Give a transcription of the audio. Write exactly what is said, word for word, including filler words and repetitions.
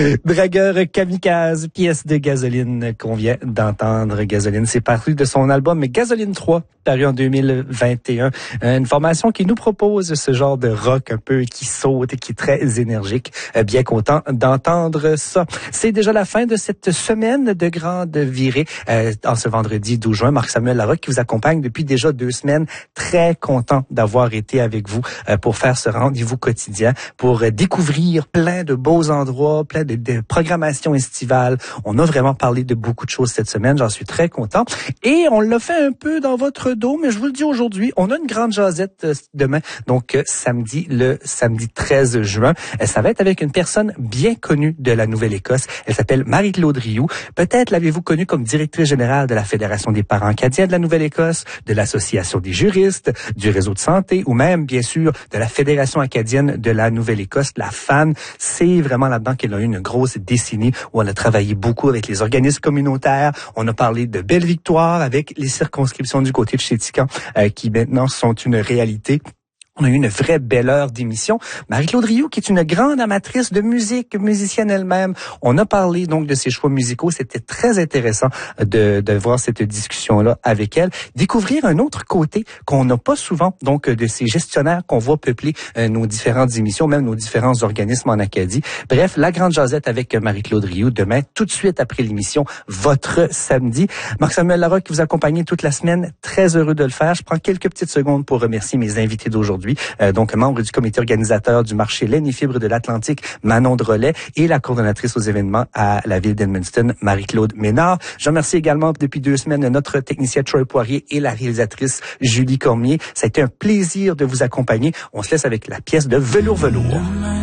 Dragueur kamikaze, pièce de Gasoline qu'on vient d'entendre. Gasoline, c'est paru de son album Gasoline trois, paru en deux mille vingt et un. Une formation qui nous propose ce genre de rock un peu qui saute et qui est très énergique. Bien content d'entendre ça. C'est déjà la fin de cette semaine de grande virée. Euh, en ce vendredi douze juin, Marc-Samuel Larocque qui vous accompagne depuis déjà deux semaines. Très content d'avoir été avec vous euh, pour faire ce rendez-vous quotidien, pour euh, découvrir plein de beaux endroits, plein de, de programmations estivales. On a vraiment parlé de beaucoup de choses cette semaine. J'en suis très content. Et on l'a fait un peu dans votre dos, mais je vous le dis aujourd'hui, on a une grande jasette euh, demain. Donc, euh, samedi, le samedi treize juin. Euh, ça va être avec une personne bien connue de la Nouvelle-Écosse. Elle s'appelle Marie-Claude Rioux. Peut-être l'avez-vous connue comme directrice générale de la Fédération des parents acadiens de la Nouvelle-Écosse, de l'Association des juristes, du réseau de santé ou même, bien sûr, de la Fédération acadienne de la Nouvelle-Écosse, la F A N. C'est vraiment là-dedans qu'elle a eu une grosse décennie où on a travaillé beaucoup avec les organismes communautaires. On a parlé de belles victoires avec les circonscriptions du côté de Chéticamp euh, qui maintenant sont une réalité. On a eu une vraie belle heure d'émission. Marie-Claude Rioux, qui est une grande amatrice de musique, musicienne elle-même. On a parlé donc de ses choix musicaux. C'était très intéressant de, de voir cette discussion-là avec elle. Découvrir un autre côté qu'on n'a pas souvent, donc de ces gestionnaires qu'on voit peupler euh, nos différentes émissions, même nos différents organismes en Acadie. Bref, la grande jasette avec Marie-Claude Rioux demain, tout de suite après l'émission, votre samedi. Marc-Samuel Larocque qui vous accompagne toute la semaine. Très heureux de le faire. Je prends quelques petites secondes pour remercier mes invités d'aujourd'hui. Euh, donc, membre du comité organisateur du marché laine et fibres de l'Atlantique, Manon Drolet, et la coordonnatrice aux événements à la ville d'Edmundston, Marie-Claude Ménard. Je remercie également depuis deux semaines notre technicien Troy Poirier et la réalisatrice Julie Cormier. Ça a été un plaisir de vous accompagner. On se laisse avec la pièce de Velours Velours.